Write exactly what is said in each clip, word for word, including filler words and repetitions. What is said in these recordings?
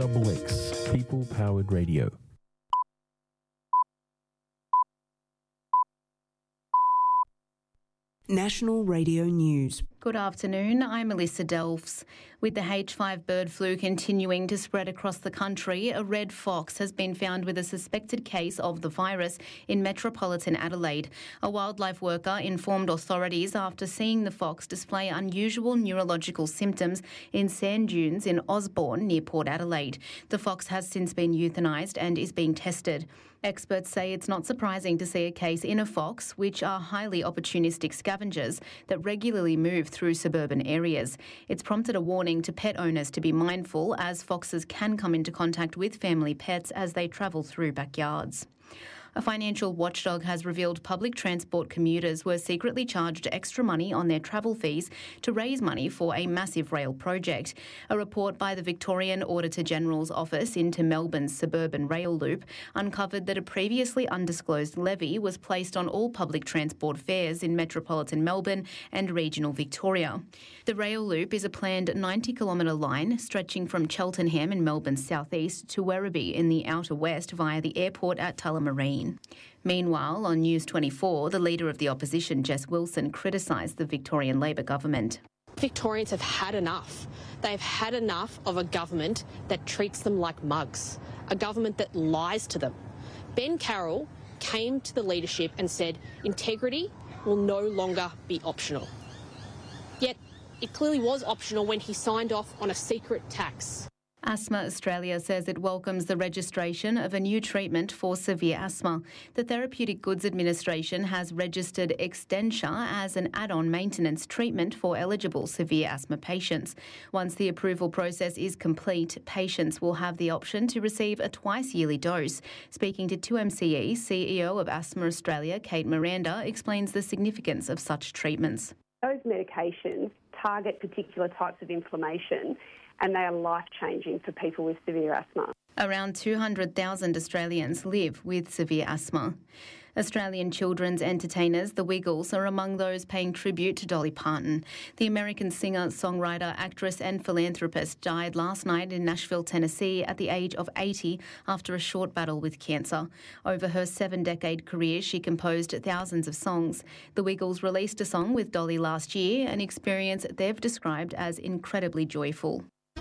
Double X, people-powered radio. National Radio News. Good afternoon, I'm Melissa Delfs. With the H five bird flu continuing to spread across the country, a red fox has been found with a suspected case of the virus in metropolitan Adelaide. A wildlife worker informed authorities after seeing the fox display unusual neurological symptoms in sand dunes in Osborne near Port Adelaide. The fox has since been euthanised and is being tested. Experts say it's not surprising to see a case in a fox, which are highly opportunistic scavengers that regularly move through suburban areas. It's prompted a warning to pet owners to be mindful, as foxes can come into contact with family pets as they travel through backyards. A financial watchdog has revealed public transport commuters were secretly charged extra money on their travel fees to raise money for a massive rail project. A report by the Victorian Auditor-General's Office into Melbourne's suburban rail loop uncovered that a previously undisclosed levy was placed on all public transport fares in metropolitan Melbourne and regional Victoria. The rail loop is a planned ninety kilometre line stretching from Cheltenham in Melbourne's southeast to Werribee in the outer west via the airport at Tullamarine. Meanwhile, on News twenty-four, the Leader of the Opposition, Jess Wilson, criticised the Victorian Labor government. Victorians have had enough. They've had enough of a government that treats them like mugs, a government that lies to them. Ben Carroll came to the leadership and said integrity will no longer be optional. Yet it clearly was optional when he signed off on a secret tax. Asthma Australia says it welcomes the registration of a new treatment for severe asthma. The Therapeutic Goods Administration has registered Extensia as an add-on maintenance treatment for eligible severe asthma patients. Once the approval process is complete, patients will have the option to receive a twice-yearly dose. Speaking to two M C E, C E O of Asthma Australia, Kate Miranda, explains the significance of such treatments. Those medications target particular types of inflammation, and they are life-changing for people with severe asthma. Around two hundred thousand Australians live with severe asthma. Australian children's entertainers, the Wiggles, are among those paying tribute to Dolly Parton. The American singer, songwriter, actress and philanthropist died last night in Nashville, Tennessee at the age of eighty after a short battle with cancer. Over her seven-decade career, she composed thousands of songs. The Wiggles released a song with Dolly last year, an experience they've described as incredibly joyful.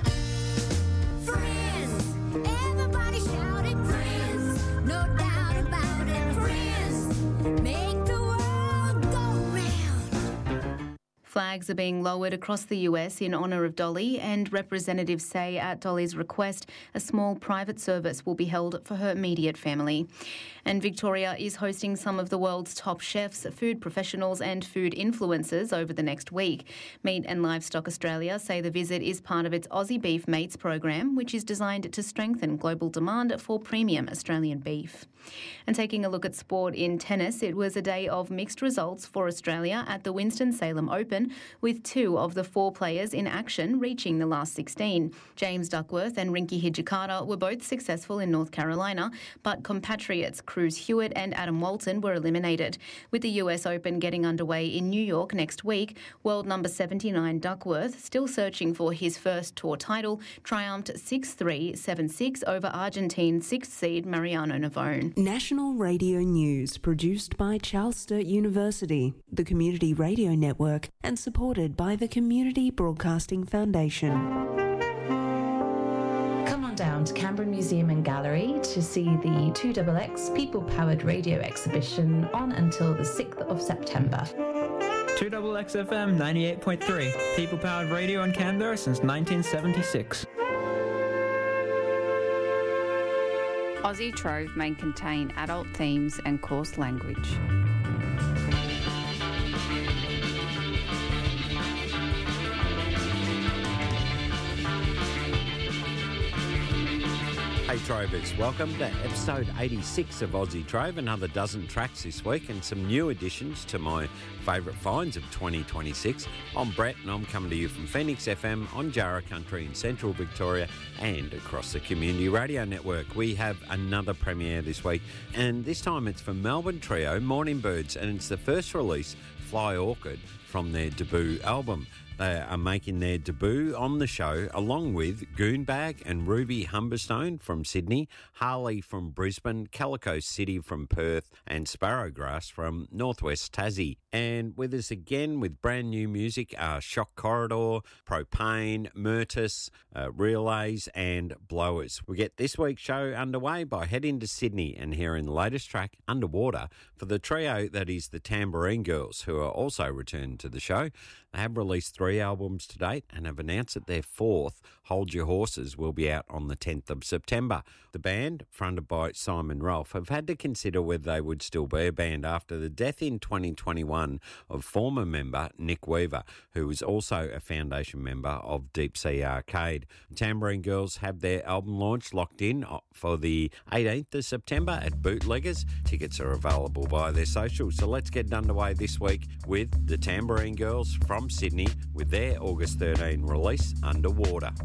Flags are being lowered across the U S in honour of Dolly, and representatives say at Dolly's request, a small private service will be held for her immediate family. And Victoria is hosting some of the world's top chefs, food professionals and food influencers over the next week. Meat and Livestock Australia say the visit is part of its Aussie Beef Mates program, which is designed to strengthen global demand for premium Australian beef. And taking a look at sport in tennis, it was a day of mixed results for Australia at the Winston-Salem Open, with two of the four players in action reaching the last sixteen. James Duckworth and Rinky Hijikata were both successful in North Carolina, but compatriots Cruz Hewitt and Adam Walton were eliminated. With the U S Open getting underway in New York next week, world number seventy-nine Duckworth, still searching for his first tour title, triumphed six three, seven six over Argentine sixth seed Mariano Navone. National Radio News, produced by Charles Sturt University, the Community Radio Network, and supported by the Community Broadcasting Foundation. Come on down to Canberra Museum and Gallery to see the two X X People-Powered Radio exhibition on until the sixth of September. two X X F M ninety-eight point three, People-Powered Radio in Canberra since nineteen seventy-six. Aussie Trove may contain adult themes and coarse language. Hey Trovers, welcome to episode eighty-six of Aussie Trove. Another dozen tracks this week and some new additions to my favourite finds of twenty twenty-six. I'm Brett and I'm coming to you from Phoenix F M on Jarrah Country in central Victoria and across the Community Radio Network. We have another premiere this week, and this time it's for Melbourne trio Morning Birds, and it's the first release, Fly Orchid, from their debut album. They are making their debut on the show along with Goonbag and Ruby Humberstone from Sydney, Harley from Brisbane, Calico City from Perth and Sparrowgrass from Northwest Tassie. And with us again with brand new music are Shock Corridor, Propane, Myrtus, uh, Relays and Blowers. We get this week's show underway by heading to Sydney and hearing the latest track, Underwater, for the trio that is the Tambourine Girls, who are also returned to the show. They have released three albums to date and have announced that their fourth, Hold Your Horses, will be out on the tenth of September. The band, fronted by Simon Rolfe, have had to consider whether they would still be a band after the death in twenty twenty-one of former member Nick Weaver, who was also a foundation member of Deep Sea Arcade. The Tambourine Girls have their album launch locked in for the eighteenth of September at Bootleggers. Tickets are available via their socials. So let's get underway this week with the Tambourine Girls from Sydney with their August thirteenth release, Underwater.